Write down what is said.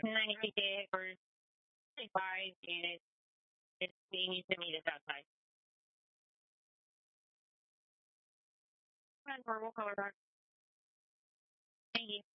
98 or 65 is being used to meet us outside. And we'll call her back. Thank you.